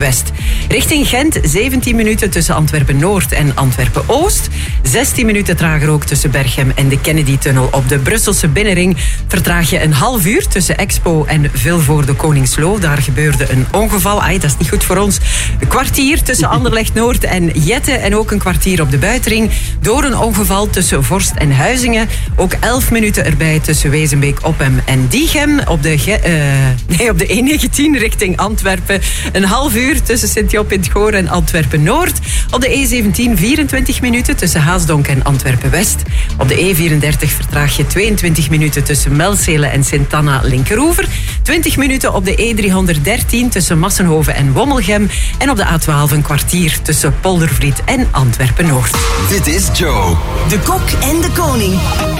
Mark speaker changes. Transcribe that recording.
Speaker 1: Antwerpen-West. Richting Gent 17 minuten tussen Antwerpen-Noord en Antwerpen-Oost. 16 minuten trager ook tussen Berchem en de Kennedy-tunnel. Op de Brusselse binnenring vertraag je een half uur tussen Expo en Vilvoorde Koningsloo. Daar gebeurde een ongeval. Dat is niet goed voor ons. Een kwartier tussen Anderlecht-Noord en Jette. En ook een kwartier op de buitenring door een ongeval tussen Vorst en Huizingen. Ook 11 minuten erbij tussen Wezenbeek, Oppem en Diegem. Op de E19 richting Antwerpen. Een half uur tussen Sint-Job in het Goor en Antwerpen-Noord. Op de E17 24 minuten tussen Haasdonk en Antwerpen-West. Op de E34 vertraag je 22 minuten tussen Melzele en Sint-Anna linkeroever. 20 minuten op de E313 tussen Massenhoven en Wommelgem. En op de A12 een kwartier tussen Poldervliet en Antwerpen-Noord.
Speaker 2: Dit is Joe.
Speaker 3: De Kok en de Koning.